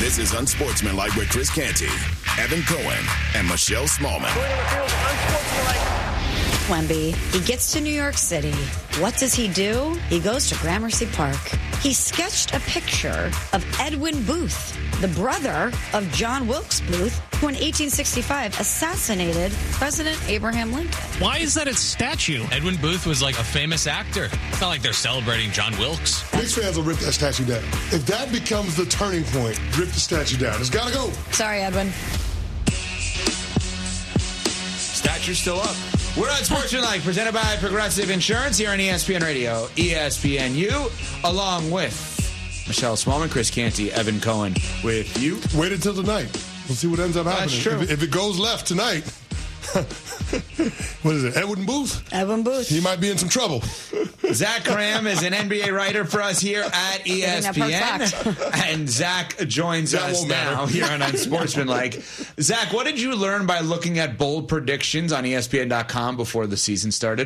This is Unsportsmanlike with Chris Canty, Evan Cohen, and Michelle Smallman. Wemby, he gets to New York City. What does he do? He goes to Gramercy Park. He sketched a picture of Edwin Booth, the brother of John Wilkes Booth, who in 1865 assassinated President Abraham Lincoln. Why is that a statue? Edwin Booth was like a famous actor. It's not like they're celebrating John Wilkes. Knicks fans will rip that statue down. If that becomes the turning point, rip the statue down. It's got to go. Sorry, Edwin. Statue's still up. We're on Sportsmanlike, presented by Progressive Insurance here on ESPN Radio, ESPNU, along with Michelle Smallman, Chris Canty, Evan Cohen with you. Wait until tonight. We'll see what ends up happening. That's true. If it goes left tonight, what is it, Edwin Booth? Edwin Booth. He might be in some trouble. Zach Graham is an NBA writer for us here at ESPN. And Zach joins us now here on Unsportsmanlike. Zach, what did you learn by looking at bold predictions on ESPN.com before the season started?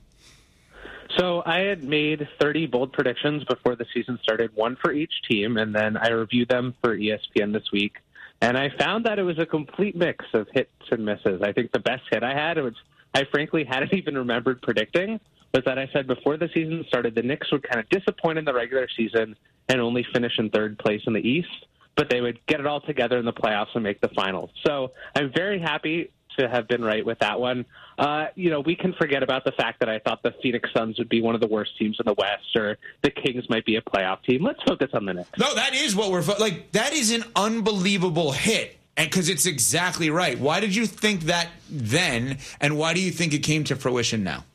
So I had made 30 bold predictions before the season started, one for each team, and then I reviewed them for ESPN this week. And I found that it was a complete mix of hits and misses. I think the best hit I had, which I frankly hadn't even remembered predicting, was that I said before the season started, the Knicks would kind of disappoint in the regular season and only finish in third place in the East, but they would get it all together in the playoffs and make the finals. So I'm very happy to have been right with that one. We can forget about the fact that I thought the Phoenix Suns would be one of the worst teams in the West, or the Kings might be a playoff team. Let's focus on the Knicks. No, that is what that is an unbelievable hit, and because it's exactly right. Why did you think that then, and why do you think it came to fruition now?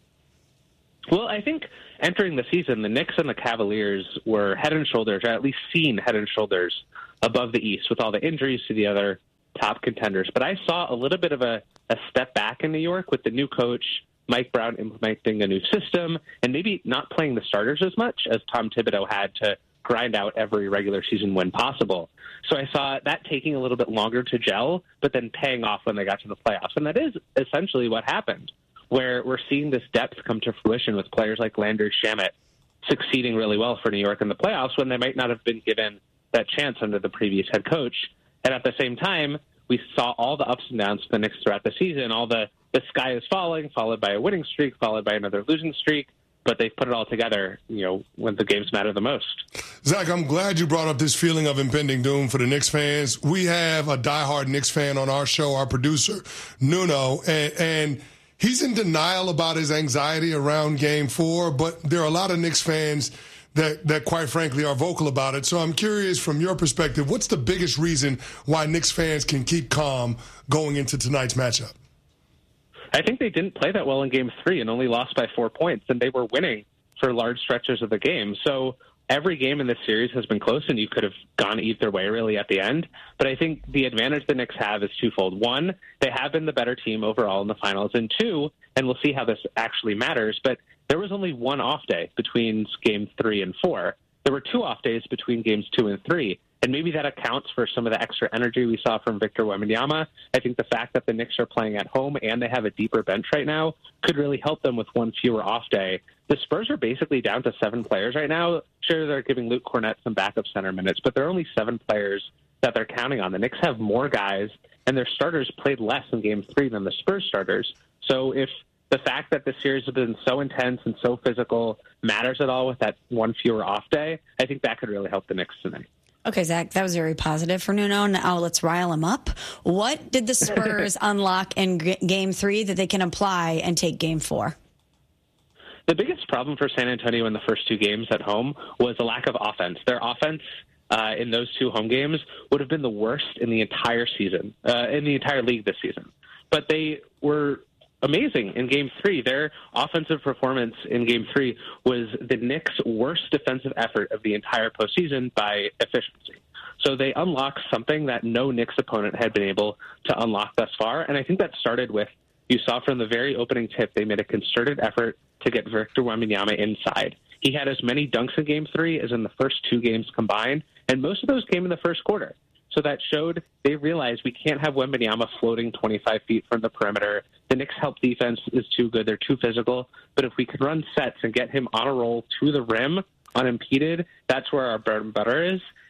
Well, I think entering the season, the Knicks and the Cavaliers were head and shoulders, or at least seen head and shoulders above the East with all the injuries to the other top contenders. But I saw a little bit of a step back in New York with the new coach, Mike Brown, implementing a new system and maybe not playing the starters as much as Tom Thibodeau had to grind out every regular season win possible. So I saw that taking a little bit longer to gel, but then paying off when they got to the playoffs. And that is essentially what happened, where we're seeing this depth come to fruition with players like Landry Shamet succeeding really well for New York in the playoffs when they might not have been given that chance under the previous head coach. And at the same time, we saw all the ups and downs for the Knicks throughout the season, all the sky is falling, followed by a winning streak, followed by another losing streak. But they've put it all together, when the games matter the most. Zach, I'm glad you brought up this feeling of impending doom for the Knicks fans. We have a diehard Knicks fan on our show, our producer, Nuno, and he's in denial about his anxiety around Game 4, but there are a lot of Knicks fans that quite frankly are vocal about it. So I'm curious, from your perspective, what's the biggest reason why Knicks fans can keep calm going into tonight's matchup? I think they didn't play that well in Game 3 and only lost by 4 points, and they were winning for large stretches of the game. So every game in this series has been close, and you could have gone either way really at the end. But I think the advantage the Knicks have is twofold. One, they have been the better team overall in the finals. And two, and we'll see how this actually matters, but there was only one off day between Game 3 and 4. There were 2 off days between Games 2 and 3. And maybe that accounts for some of the extra energy we saw from Victor Wembanyama. I think the fact that the Knicks are playing at home and they have a deeper bench right now could really help them with one fewer off day. The Spurs are basically down to 7 players right now. Sure, they're giving Luke Cornett some backup center minutes, but there are only 7 players that they're counting on. The Knicks have more guys, and their starters played less in Game 3 than the Spurs starters. So if the fact that the series has been so intense and so physical matters at all with that one fewer off day, I think that could really help the Knicks tonight. Okay, Zach, that was very positive for Nuno. Now let's rile him up. What did the Spurs unlock in Game 3 that they can apply and take Game 4? The biggest problem for San Antonio in the first 2 games at home was a lack of offense. Their offense in those 2 home games would have been the worst in the entire season, in the entire league this season. But they were amazing in Game 3. Their offensive performance in Game 3 was the Knicks' worst defensive effort of the entire postseason by efficiency. So they unlocked something that no Knicks opponent had been able to unlock thus far, and I think that started with, you saw from the very opening tip, they made a concerted effort to get Victor Wembanyama inside. He had as many dunks in Game 3 as in the first 2 games combined, and most of those came in the first quarter. So that showed they realized we can't have Wembanyama floating 25 feet from the perimeter. The Knicks' help defense is too good. They're too physical. But if we could run sets and get him on a roll to the rim unimpeded, that's where our bread and butter is.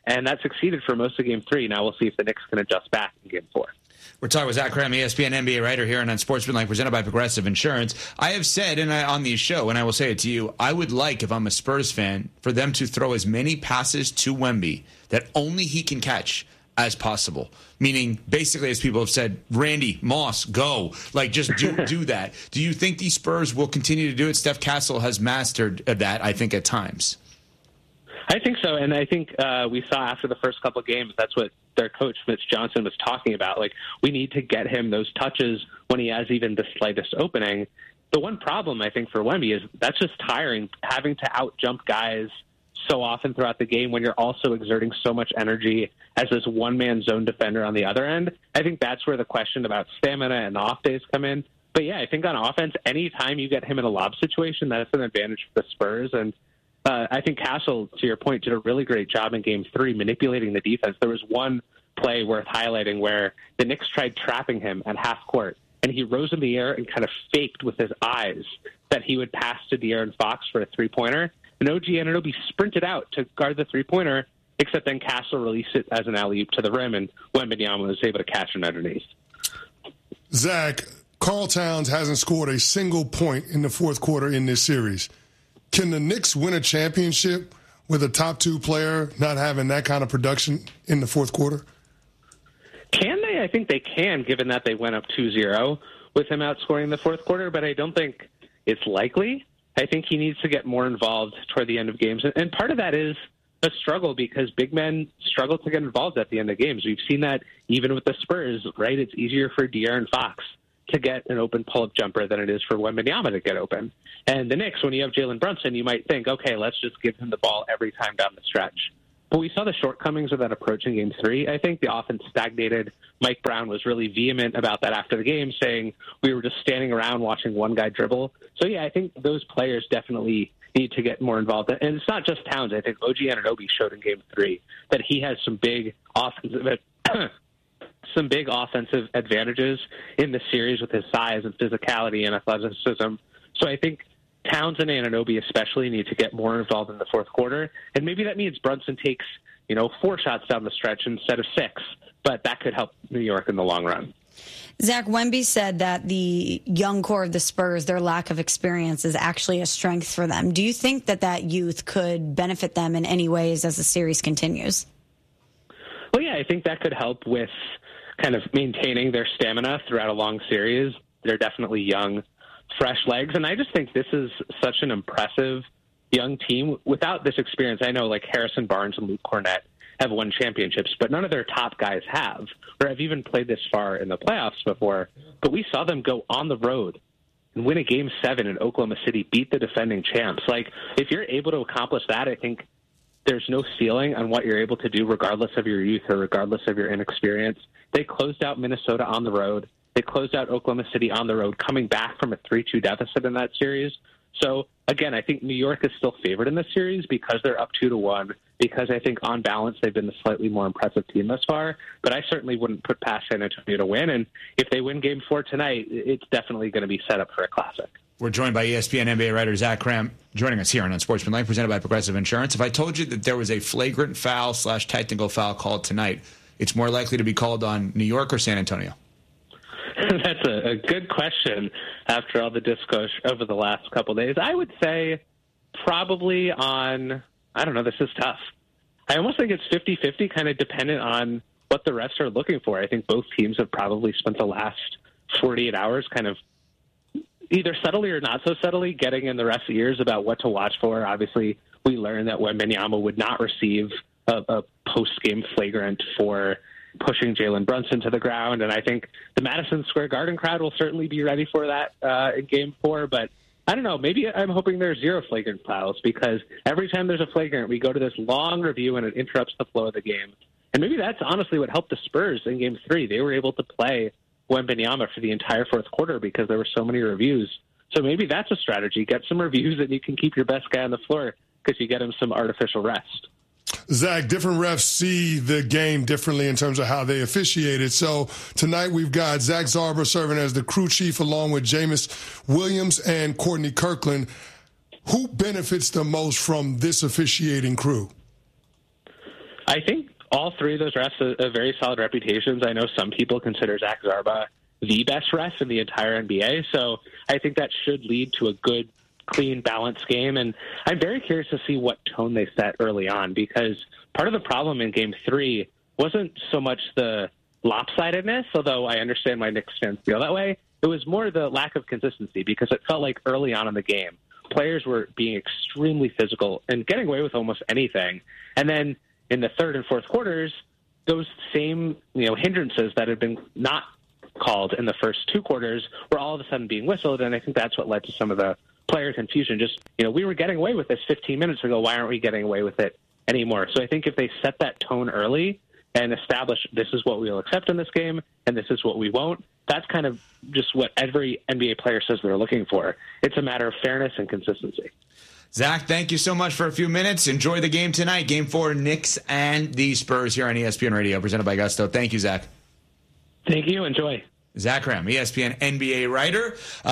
and that succeeded for most of Game 3. Now we'll see if the Knicks can adjust back in Game 4. We're talking with Zach Kram, ESPN NBA writer here on Unsportsmanlike, presented by Progressive Insurance. I have said on the show, and I will say it to you, I would like, if I'm a Spurs fan, for them to throw as many passes to Wemby that only he can catch as possible. Meaning, basically, as people have said, Randy, Moss, go. Like, just do that. Do you think the Spurs will continue to do it? Steph Castle has mastered that, I think, at times. I think so, and I think we saw after the first couple of games, that's what their coach, Mitch Johnson, was talking about. Like, we need to get him those touches when he has even the slightest opening. The one problem, I think, for Wemby is that's just tiring, having to out-jump guys so often throughout the game when you're also exerting so much energy as this one-man zone defender on the other end. I think that's where the question about stamina and the off days come in. But, yeah, I think on offense, anytime you get him in a lob situation, that's an advantage for the Spurs. And I think Castle, to your point, did a really great job in Game 3 manipulating the defense. There was one play worth highlighting where the Knicks tried trapping him at half court, and he rose in the air and kind of faked with his eyes that he would pass to De'Aaron Fox for a three-pointer. And OG Anunoby sprinted out to guard the three-pointer, except then Castle released it as an alley-oop to the rim, and Wembanyama was able to catch it underneath. Zach, Karl Towns hasn't scored a single point in the fourth quarter in this series. Can the Knicks win a championship with a top two player not having that kind of production in the fourth quarter? Can they? I think they can, given that they went up 2-0 with him outscoring in the fourth quarter, but I don't think it's likely. I think he needs to get more involved toward the end of games. And part of that is a struggle because big men struggle to get involved at the end of games. We've seen that even with the Spurs, right? It's easier for De'Aaron Fox to get an open pull-up jumper than it is for Wembanyama to get open. And the Knicks, when you have Jalen Brunson, you might think, okay, let's just give him the ball every time down the stretch. But we saw the shortcomings of that approach in Game 3. I think the offense stagnated. Mike Brown was really vehement about that after the game, saying we were just standing around watching one guy dribble. So, yeah, I think those players definitely need to get more involved. And it's not just Towns. I think OG Anunoby showed in Game 3 that he has some big offensive advantages in the series with his size and physicality and athleticism. So I think Towns and Anunoby especially need to get more involved in the fourth quarter. And maybe that means Brunson takes, 4 shots down the stretch instead of 6. But that could help New York in the long run. Zach, Wemby said that the young core of the Spurs, their lack of experience is actually a strength for them. Do you think that youth could benefit them in any ways as the series continues? Well, yeah, I think that could help with kind of maintaining their stamina throughout a long series. They're definitely young, fresh legs. And I just think this is such an impressive young team. Without this experience, I know like Harrison Barnes and Luke Cornett have won championships, but none of their top guys have, or have even played this far in the playoffs before. But we saw them go on the road and win a Game 7 in Oklahoma City, beat the defending champs. Like, if you're able to accomplish that, I think there's no ceiling on what you're able to do regardless of your youth or regardless of your inexperience. They closed out Minnesota on the road. They closed out Oklahoma City on the road, coming back from a 3-2 deficit in that series. So, again, I think New York is still favored in this series because they're up 2-1, because I think on balance they've been the slightly more impressive team thus far. But I certainly wouldn't put past San Antonio to win. And if they win Game 4 tonight, it's definitely going to be set up for a classic. We're joined by ESPN NBA writer Zach Kram, joining us here on Unsportsmanlike, presented by Progressive Insurance. If I told you that there was a flagrant foul / technical foul called tonight, it's more likely to be called on New York or San Antonio? That's a good question after all the discourse over the last couple of days. I would say probably on, I don't know, this is tough. I almost think it's 50-50, kind of dependent on what the refs are looking for. I think both teams have probably spent the last 48 hours kind of either subtly or not so subtly getting in the refs' ears about what to watch for. Obviously, we learned that Wembanyama would not receive a post-game flagrant for pushing Jalen Brunson to the ground, and I think the Madison Square Garden crowd will certainly be ready for that in Game 4, but I don't know, maybe I'm hoping there's 0 flagrant fouls, because every time there's a flagrant, we go to this long review and it interrupts the flow of the game. And maybe that's honestly what helped the Spurs in Game 3. They were able to play Wembanyama for the entire fourth quarter because there were so many reviews. So maybe that's a strategy. Get some reviews and you can keep your best guy on the floor because you get him some artificial rest. Zach, different refs see the game differently in terms of how they officiate it. So tonight we've got Zach Zarber serving as the crew chief along with Jameis Williams and Courtney Kirkland. Who benefits the most from this officiating crew? I think all three of those refs have very solid reputations. I know some people consider Zach Zarba the best ref in the entire NBA, so I think that should lead to a good, clean, balanced game. And I'm very curious to see what tone they set early on, because part of the problem in Game 3 wasn't so much the lopsidedness, although I understand why Knicks fans feel that way. It was more the lack of consistency, because it felt like early on in the game, players were being extremely physical and getting away with almost anything. And then in the third and fourth quarters, those same hindrances that had been not called in the first two quarters were all of a sudden being whistled, and I think that's what led to some of the player confusion. Just, we were getting away with this 15 minutes ago. Why aren't we getting away with it anymore? So I think if they set that tone early and establish this is what we'll accept in this game and this is what we won't, that's kind of just what every NBA player says they're looking for. It's a matter of fairness and consistency. Zach, thank you so much for a few minutes. Enjoy the game tonight. Game 4, Knicks and the Spurs here on ESPN Radio, presented by Gusto. Thank you, Zach. Thank you. Enjoy. Zach Kram, ESPN NBA writer.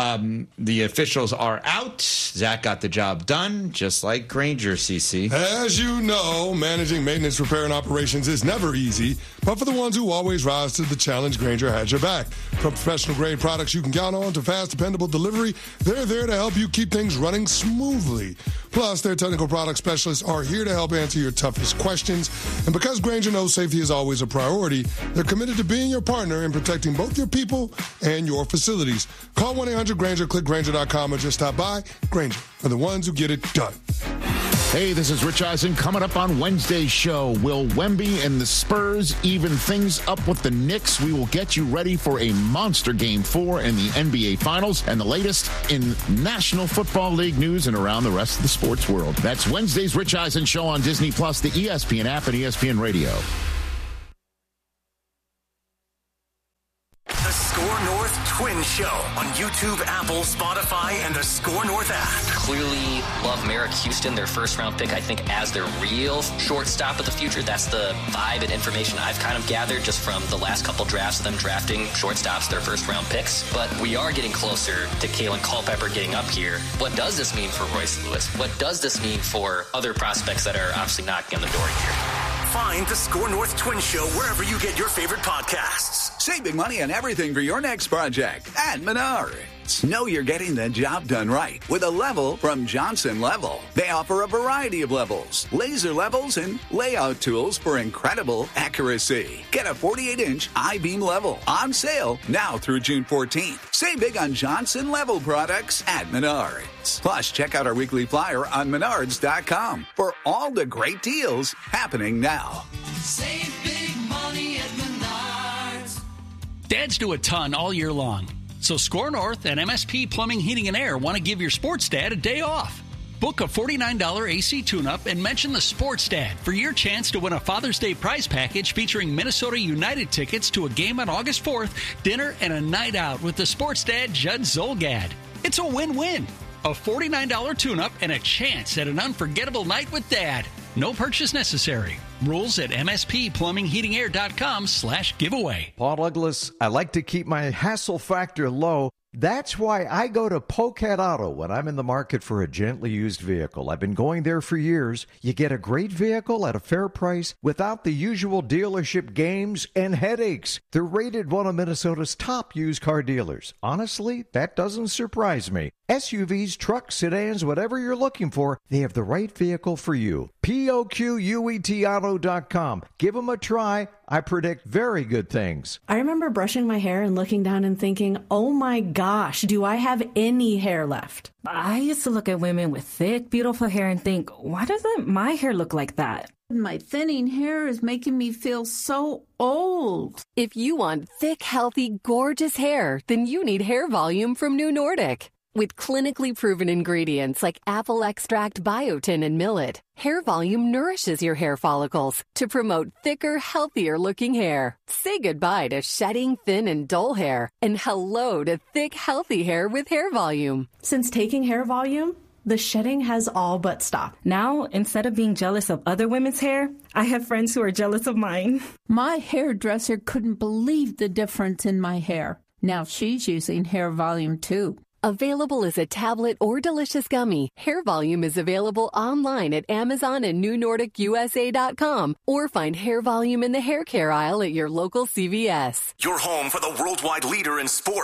The officials are out. Zach got the job done, just like Grainger, CC. As you know, managing maintenance, repair, and operations is never easy, but for the ones who always rise to the challenge, Grainger has your back. From professional-grade products you can count on to fast, dependable delivery, they're there to help you keep things running smoothly. Plus, their technical product specialists are here to help answer your toughest questions. And because Grainger knows safety is always a priority, they're committed to being your partner in protecting both your people and your facilities. Call 1-800-GRAINGER, click Grainger.com, or just stop by. Grainger are the ones who get it done. Hey, this is Rich Eisen. Coming up on Wednesday's show, will Wemby and the Spurs even things up with the Knicks? We will get you ready for a monster Game 4 in the NBA Finals and the latest in National Football League news and around the rest of the sports world. That's Wednesday's Rich Eisen show on Disney+, the ESPN app, and ESPN Radio. The Score North Twin Show on YouTube, Apple, Spotify, and the Score North app. Clearly love Merrick Houston, their first-round pick, I think, as their real shortstop of the future. That's the vibe and information I've kind of gathered just from the last couple drafts of them drafting shortstops, their first-round picks. But we are getting closer to Kalen Culpepper getting up here. What does this mean for Royce Lewis? What does this mean for other prospects that are obviously knocking on the door here? Find the Score North Twin Show wherever you get your favorite podcasts. Save big money on everything for your next project at Menards. Know you're getting the job done right with a level from Johnson Level. They offer a variety of levels, laser levels, and layout tools for incredible accuracy. Get a 48-inch I-beam level on sale now through June 14th. Save big on Johnson Level products at Menards. Plus, check out our weekly flyer on Menards.com for all the great deals happening now. Save big money at Menards. Dads do a ton all year long. So Score North and MSP Plumbing, Heating, and Air want to give your sports dad a day off. Book a $49 AC tune-up and mention the sports dad for your chance to win a Father's Day prize package featuring Minnesota United tickets to a game on August 4th, dinner, and a night out with the sports dad, Judd Zolgad. It's a win-win. A $49 tune-up and a chance at an unforgettable night with Dad. No purchase necessary. Rules at msplumbingheatingair.com/giveaway. Paul Douglas, I like to keep my hassle factor low. That's why I go to Pocat Auto when I'm in the market for a gently used vehicle. I've been going there for years. You get a great vehicle at a fair price without the usual dealership games and headaches. They're rated one of Minnesota's top used car dealers. Honestly, that doesn't surprise me. SUVs, trucks, sedans, whatever you're looking for, they have the right vehicle for you. POQUETauto.com. Give them a try. I predict very good things. I remember brushing my hair and looking down and thinking, oh my gosh, do I have any hair left? I used to look at women with thick, beautiful hair and think, why doesn't my hair look like that? My thinning hair is making me feel so old. If you want thick, healthy, gorgeous hair, then you need Hair Volume from New Nordic. With clinically proven ingredients like apple extract, biotin, and millet, Hair Volume nourishes your hair follicles to promote thicker, healthier-looking hair. Say goodbye to shedding, thin, and dull hair, and hello to thick, healthy hair with Hair Volume. Since taking Hair Volume, the shedding has all but stopped. Now, instead of being jealous of other women's hair, I have friends who are jealous of mine. My hairdresser couldn't believe the difference in my hair. Now she's using Hair Volume too. Available as a tablet or delicious gummy, Hair Volume is available online at Amazon and NewNordicUSA.com, or find Hair Volume in the hair care aisle at your local CVS. Your home for the worldwide leader in sports.